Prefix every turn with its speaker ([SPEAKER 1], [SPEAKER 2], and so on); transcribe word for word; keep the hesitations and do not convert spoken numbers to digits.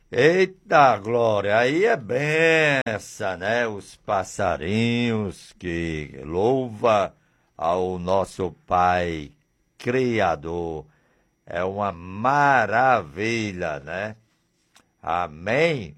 [SPEAKER 1] Eita, Glória, aí é benção, né? Os passarinhos que louva ao nosso Pai Criador. É uma maravilha, né? Amém?